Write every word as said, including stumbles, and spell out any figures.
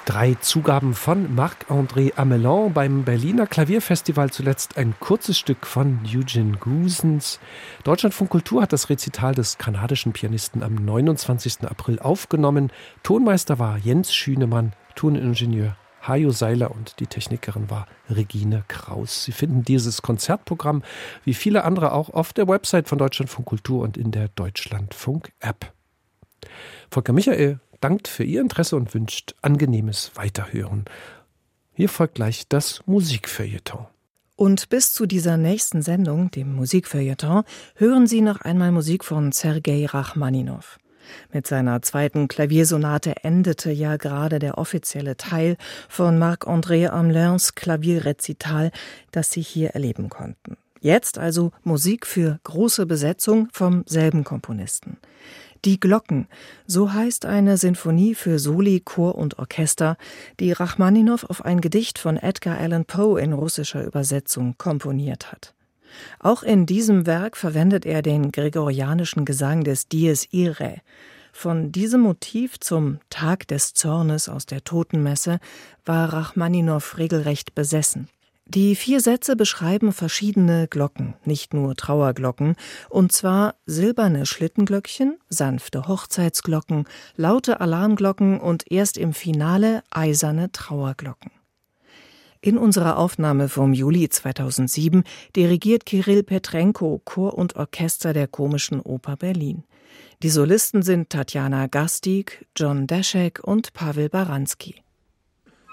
Drei Zugaben von Marc-André Amelin beim Berliner Klavierfestival, zuletzt ein kurzes Stück von Eugene Goosens. Deutschlandfunk Kultur hat das Rezital des kanadischen Pianisten am neunundzwanzigsten April aufgenommen. Tonmeister war Jens Schünemann, Toningenieur Hajo Seiler und die Technikerin war Regine Kraus. Sie finden dieses Konzertprogramm, wie viele andere auch, auf der Website von Deutschlandfunk Kultur und in der Deutschlandfunk-App. Volker Michael dankt für Ihr Interesse und wünscht angenehmes Weiterhören. Hier folgt gleich das Musikfeuilleton. Und bis zu dieser nächsten Sendung, dem Musikfeuilleton, hören Sie noch einmal Musik von Sergei Rachmaninow. Mit seiner zweiten Klaviersonate endete ja gerade der offizielle Teil von Marc-André Amelins Klavierrezital, das Sie hier erleben konnten. Jetzt also Musik für große Besetzung vom selben Komponisten. Die Glocken, so heißt eine Sinfonie für Soli, Chor und Orchester, die Rachmaninow auf ein Gedicht von Edgar Allan Poe in russischer Übersetzung komponiert hat. Auch in diesem Werk verwendet er den gregorianischen Gesang des Dies Irae. Von diesem Motiv zum Tag des Zornes aus der Totenmesse war Rachmaninow regelrecht besessen. Die vier Sätze beschreiben verschiedene Glocken, nicht nur Trauerglocken, und zwar silberne Schlittenglöckchen, sanfte Hochzeitsglocken, laute Alarmglocken und erst im Finale eiserne Trauerglocken. In unserer Aufnahme vom Juli zweitausendsieben dirigiert Kirill Petrenko Chor und Orchester der Komischen Oper Berlin. Die Solisten sind Tatjana Gastig, John Deschek und Pavel Baranski.